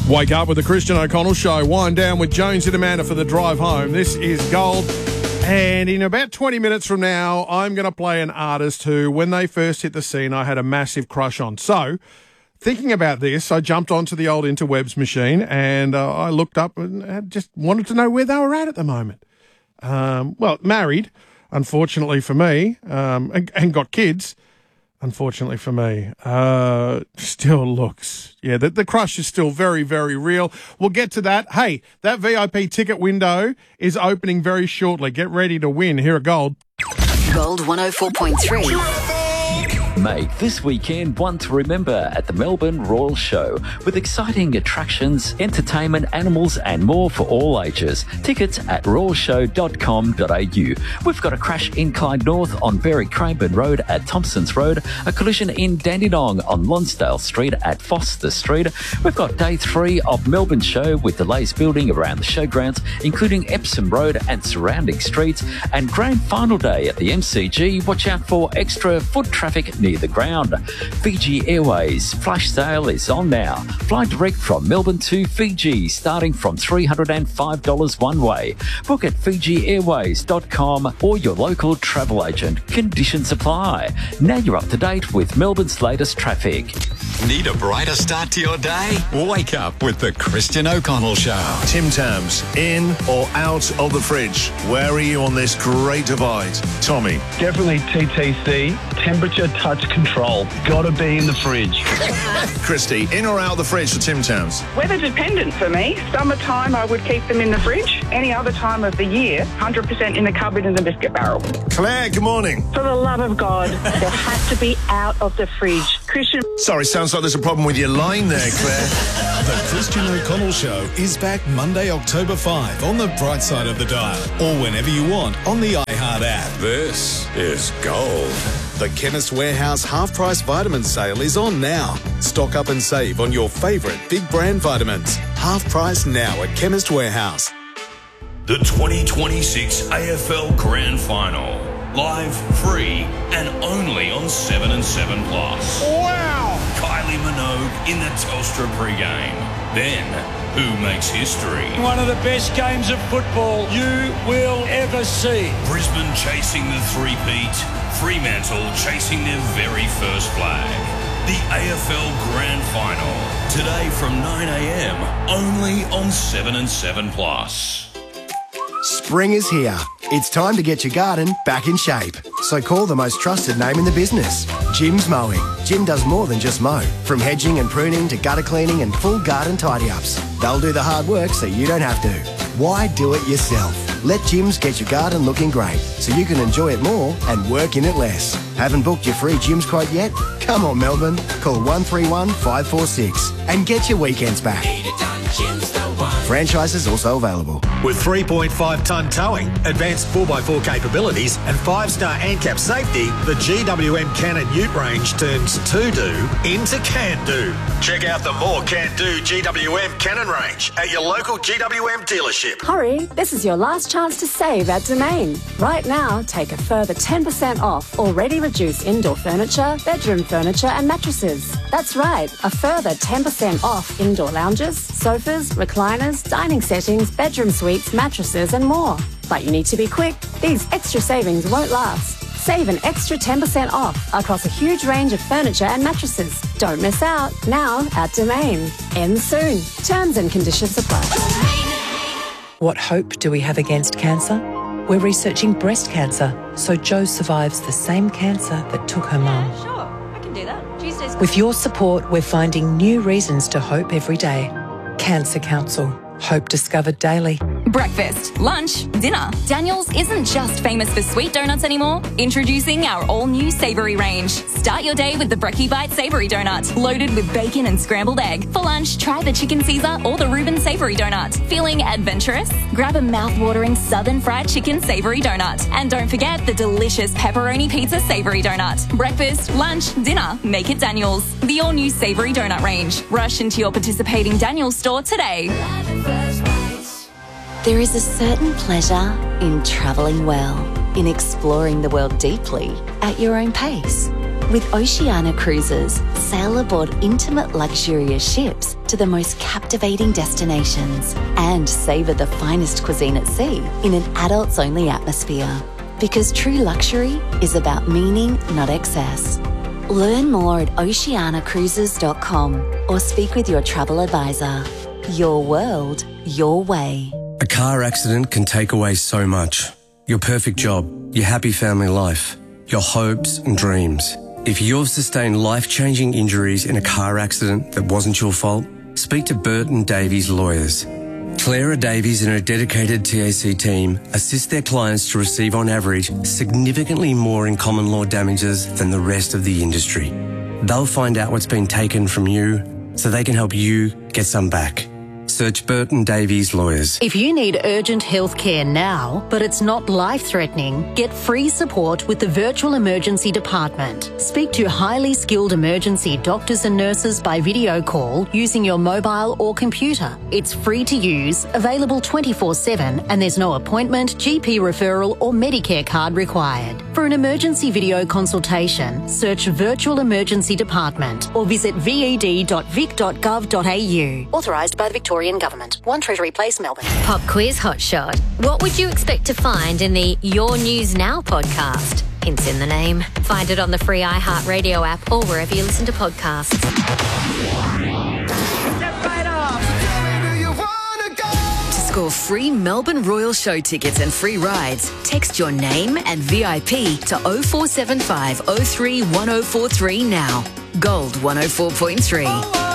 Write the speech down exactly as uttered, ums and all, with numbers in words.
Wake up with the Christian O'Connell Show. Wind down with Jones and Amanda for the drive home. This is Gold. And in about twenty minutes from now, I'm going to play an artist who, when they first hit the scene, I had a massive crush on. So, thinking about this, I jumped onto the old interwebs machine and uh, I looked up and just wanted to know where they were at at the moment. Um, well, married, unfortunately for me, um, and, and got kids. Unfortunately for me, uh, still looks, yeah, the, the crush is still very, very real. We'll get to that. Hey, that V I P ticket window is opening very shortly. Get ready to win. Here at Gold. Gold one oh four point three. Make this weekend one to remember at the Melbourne Royal Show with exciting attractions, entertainment, animals and more for all ages. Tickets at royal show dot com dot a u. We've got a crash in Clyde North on Berry Craven Road at Thompson's Road, a collision in Dandenong on Lonsdale Street at Foster Street. We've got day three of Melbourne Show with delays building around the showgrounds, including Epsom Road and surrounding streets, and grand final day at the M C G. Watch out for extra foot traffic near the ground. Fiji Airways flash sale is on now. Fly direct from Melbourne to Fiji starting from three hundred five dollars one way. Book at fiji airways dot com or your local travel agent. Conditions apply. Now you're up to date with Melbourne's latest traffic. Need a brighter start to your day? Wake up with the Christian O'Connell Show. Tim Tams, in or out of the fridge? Where are you on this great divide? Tommy. Definitely T T C, temperature touch control. Gotta be in the fridge. Christy, in or out of the fridge for Tim Tams? Weather dependent for me. Summertime, I would keep them in the fridge. Any other time of the year, one hundred percent in the cupboard in the biscuit barrel. Claire, good morning. For the love of God, they have to be out of the fridge. Christian. Sorry, sounds like there's a problem with your line there, Claire. The Christian O'Connell Show is back Monday, October fifth on the bright side of the dial, or whenever you want on the iHeart app. This is Gold. The Chemist Warehouse half-price vitamin sale is on now. Stock up and save on your favourite big brand vitamins. Half price now at Chemist Warehouse. The twenty twenty-six A F L Grand Final. Live, free, and only on seven and seven plus. Wow! Kylie Minogue in the Telstra pregame. Then, who makes history? One of the best games of football you will ever see. Brisbane chasing the three-peat. Fremantle chasing their very first flag. The A F L Grand Final. Today from nine a m only on seven and seven plus. Spring is here. It's time to get your garden back in shape. So call the most trusted name in the business, Jim's Mowing. Jim does more than just mow. From hedging and pruning to gutter cleaning and full garden tidy-ups. They'll do the hard work so you don't have to. Why do it yourself? Let Jim's get your garden looking great so you can enjoy it more and work in it less. Haven't booked your free Jim's quote yet? Come on, Melbourne. Call one three one, five four six and get your weekends back. Franchises also available. With three point five tonne towing, advanced four by four capabilities and five star ANCAP safety, the G W M Cannon Ute range turns to-do into can-do. Check out the more can-do G W M Cannon range at your local G W M dealership. Hurry, this is your last chance to save at Domain. Right now, take a further ten percent off already reduced indoor furniture, bedroom furniture and mattresses. That's right, a further ten percent off indoor lounges, sofas, recliners, dining settings, bedroom suites, mattresses and more. But you need to be quick. These extra savings won't last. Save an extra ten percent off across a huge range of furniture and mattresses. Don't miss out. Now at Domain. Ends soon. Terms and conditions apply. What hope do we have against cancer? We're researching breast cancer, so Jo survives the same cancer that took her mum. Sure, I can do that. Tuesdays. With your support, we're finding new reasons to hope every day. Cancer Council. Hope discovered daily. Breakfast, lunch, dinner. Daniel's isn't just famous for sweet donuts anymore. Introducing our all-new savoury range. Start your day with the Brekkie Bite Savoury Donut, loaded with bacon and scrambled egg. For lunch, try the Chicken Caesar or the Reuben Savoury Donut. Feeling adventurous? Grab a mouth-watering Southern Fried Chicken Savoury Donut. And don't forget the delicious Pepperoni Pizza Savoury Donut. Breakfast, lunch, dinner, make it Daniel's. The all-new Savoury Donut range. Rush into your participating Daniel's store today. There is a certain pleasure in travelling well, in exploring the world deeply at your own pace. With Oceania Cruises, sail aboard intimate luxurious ships to the most captivating destinations and savour the finest cuisine at sea in an adults-only atmosphere. Because true luxury is about meaning, not excess. Learn more at oceania cruises dot com or speak with your travel advisor. Your world, your way. A car accident can take away so much. Your perfect job, your happy family life, your hopes and dreams. If you've sustained life-changing injuries in a car accident that wasn't your fault, speak to Burton Davies Lawyers. Clara Davies and her dedicated T A C team assist their clients to receive on average significantly more in common law damages than the rest of the industry. They'll find out what's been taken from you so they can help you get some back. Search Burton Davies Lawyers. If you need urgent health care now, but it's not life-threatening, get free support with the Virtual Emergency Department. Speak to highly skilled emergency doctors and nurses by video call using your mobile or computer. It's free to use, available twenty-four seven, and there's no appointment, G P referral or Medicare card required. For an emergency video consultation, search Virtual Emergency Department or visit v e d dot vic dot gov dot a u. Authorised by the Victorian Government. One Treasury Place, Melbourne. Pop quiz hotshot. What would you expect to find in the Your News Now podcast? Hints in the name. Find it on the free iHeartRadio app or wherever you listen to podcasts. To score free Melbourne Royal Show tickets and free rides, text your name and V I P to oh four seven five oh three one oh four three now. Gold one oh four point three.